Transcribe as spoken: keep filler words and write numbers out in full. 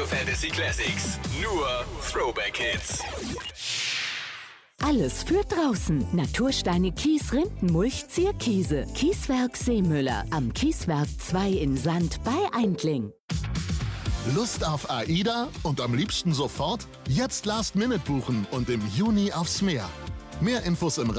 Radio Fantasy Classics. Nur Throwback Hits. Alles für draußen. Natursteine Kies Rindenmulch Zierkiese. Kieswerk Seemüller. Am Kieswerk zwei in Sand bei Eindling. Lust auf AIDA und am liebsten sofort? Jetzt Last Minute buchen und im Juni aufs Meer. Mehr Infos im